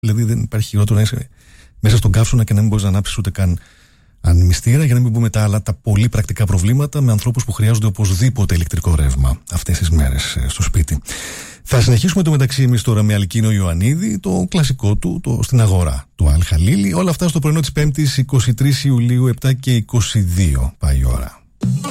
Δηλαδή δεν υπάρχει χειρότερο να είσαι μέσα στον καύσωνα και να μην μπορείς να ανάψεις ούτε καν ανεμιστήρα, για να μην πούμε τα άλλα τα πολύ πρακτικά προβλήματα με ανθρώπους που χρειάζονται οπωσδήποτε ηλεκτρικό ρεύμα αυτές τις μέρες στο σπίτι. Θα συνεχίσουμε το μεταξύ εμείς τώρα με Αλκίνο Ιωαννίδη, το κλασικό του, το Στην Αγορά του Αλ Χαλίλη. Όλα αυτά στο πρωινό της 5ης 23 Ιουλίου, 7 και 22 πάει η ώρα.